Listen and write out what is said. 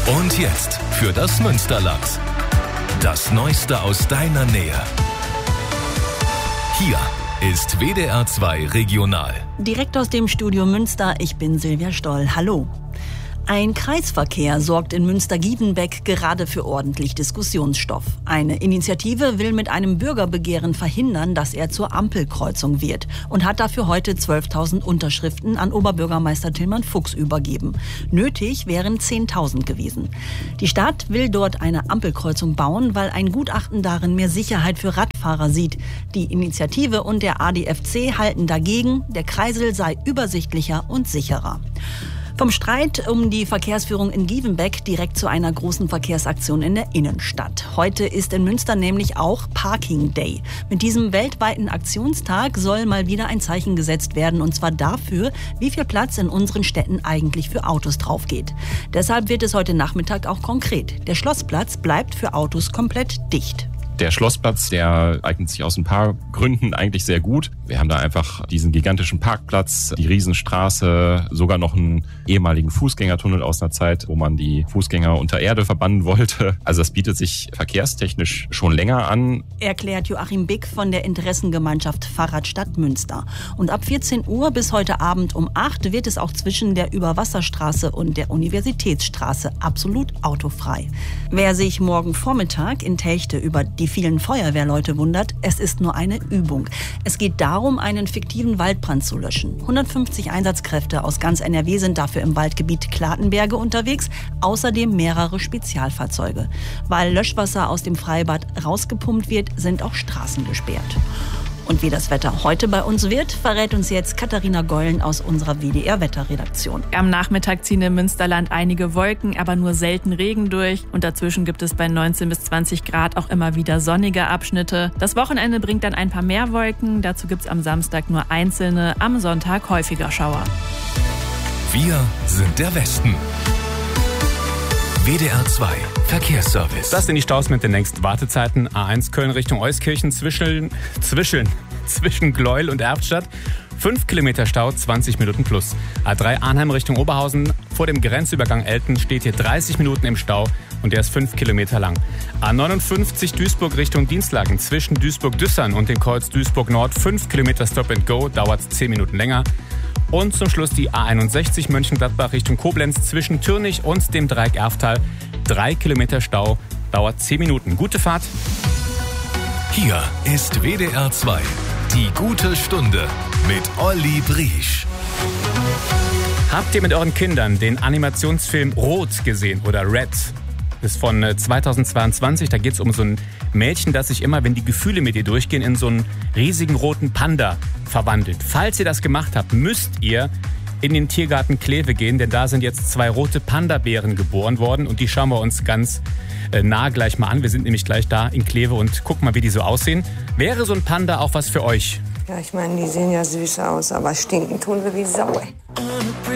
Und jetzt für das Münsterland. Das Neueste aus deiner Nähe. Hier ist WDR 2 Regional. Direkt aus dem Studio Münster, ich bin Silvia Stoll. Hallo. Ein Kreisverkehr sorgt in Münster-Giebenbeck gerade für ordentlich Diskussionsstoff. Eine Initiative will mit einem Bürgerbegehren verhindern, dass er zur Ampelkreuzung wird und hat dafür heute 12.000 Unterschriften an Oberbürgermeister Tillmann Fuchs übergeben. Nötig wären 10.000 gewesen. Die Stadt will dort eine Ampelkreuzung bauen, weil ein Gutachten darin mehr Sicherheit für Radfahrer sieht. Die Initiative und der ADFC halten dagegen, der Kreisel sei übersichtlicher und sicherer. Vom Streit um die Verkehrsführung in Giebenbeck direkt zu einer großen Verkehrsaktion in der Innenstadt. Heute ist in Münster nämlich auch Parking Day. Mit diesem weltweiten Aktionstag soll mal wieder ein Zeichen gesetzt werden, und zwar dafür, wie viel Platz in unseren Städten eigentlich für Autos drauf geht. Deshalb wird es heute Nachmittag auch konkret. Der Schlossplatz bleibt für Autos komplett dicht. Der Schlossplatz, der eignet sich aus ein paar Gründen eigentlich sehr gut. Wir haben da einfach diesen gigantischen Parkplatz, die Riesenstraße, sogar noch einen ehemaligen Fußgängertunnel aus einer Zeit, wo man die Fußgänger unter Erde verbannen wollte. Also das bietet sich verkehrstechnisch schon länger an. Erklärt Joachim Bick von der Interessengemeinschaft Fahrradstadt Münster. Und ab 14 Uhr bis heute Abend um 8 wird es auch zwischen der Überwasserstraße und der Universitätsstraße absolut autofrei. Wer sich morgen Vormittag in Telchte über die vielen Feuerwehrleute wundert, es ist nur eine Übung. Es geht darum, einen fiktiven Waldbrand zu löschen. 150 Einsatzkräfte aus ganz NRW sind dafür im Waldgebiet Klatenberge unterwegs, außerdem mehrere Spezialfahrzeuge. Weil Löschwasser aus dem Freibad rausgepumpt wird, sind auch Straßen gesperrt. Und wie das Wetter heute bei uns wird, verrät uns jetzt Katharina Geulen aus unserer WDR-Wetterredaktion. Am Nachmittag ziehen im Münsterland einige Wolken, aber nur selten Regen durch. Und dazwischen gibt es bei 19 bis 20 Grad auch immer wieder sonnige Abschnitte. Das Wochenende bringt dann ein paar mehr Wolken. Dazu gibt es am Samstag nur einzelne, am Sonntag häufiger Schauer. Wir sind der Westen. WDR 2 Verkehrsservice. Das sind die Staus mit den längsten Wartezeiten. A1 Köln Richtung Euskirchen zwischen Gleuel und Erftstadt. 5 Kilometer Stau, 20 Minuten plus. A3 Arnheim Richtung Oberhausen. Vor dem Grenzübergang Elten steht hier 30 Minuten im Stau und der ist 5 Kilometer lang. A59 Duisburg Richtung Dienstlaken zwischen Duisburg-Düssern und dem Kreuz Duisburg Nord. 5 Kilometer Stop and Go, dauert 10 Minuten länger. Und zum Schluss die A61 Mönchengladbach Richtung Koblenz zwischen Türnich und dem Dreieck Erftal. 3 Kilometer Stau, dauert 10 Minuten. Gute Fahrt. Hier ist WDR 2, die gute Stunde mit Olli Briesch. Habt ihr mit euren Kindern den Animationsfilm Rot gesehen oder Red? Das ist von 2022, da geht es um so ein Mädchen, das sich immer, wenn die Gefühle mit ihr durchgehen, in so einen riesigen roten Panda verwandelt. Falls ihr das gemacht habt, müsst ihr in den Tiergarten Kleve gehen, denn da sind jetzt 2 rote Panda-Bären geboren worden und die schauen wir uns ganz nah gleich mal an. Wir sind nämlich gleich da in Kleve und gucken mal, wie die so aussehen. Wäre so ein Panda auch was für euch? Ja, ich meine, die sehen ja süß aus, aber stinken tun sie wie Sau.